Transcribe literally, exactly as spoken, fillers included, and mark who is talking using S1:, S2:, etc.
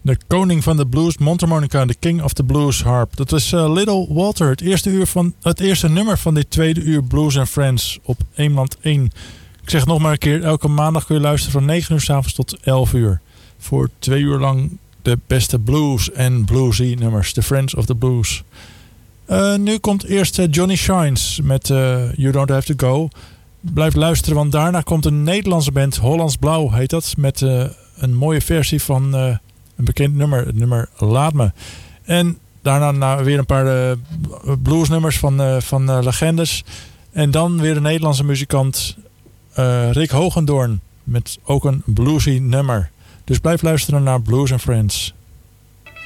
S1: De koning van de blues, mondharmonica, de king of the blues harp. Dat is uh, Little Walter, het eerste, uur van, het eerste nummer van dit tweede uur Blues and Friends op Eemland één. Ik zeg het nog maar een keer, elke maandag kun je luisteren van negen uur 's avonds tot elf uur. Voor twee uur lang de beste blues en bluesy nummers, de Friends of the Blues. Uh, nu komt eerst uh, Johnny Shines met uh, You Don't Have To Go. Blijf luisteren, want daarna komt een Nederlandse band, Hollands Blauw heet dat, met uh, een mooie versie van uh, een bekend nummer, het nummer Laat Me. En daarna nou, weer een paar uh, bluesnummers van, uh, van uh, legendes. En dan weer een Nederlandse muzikant, uh, Rick Hogendoorn, met ook een bluesy nummer. Dus blijf luisteren naar Blues and Friends.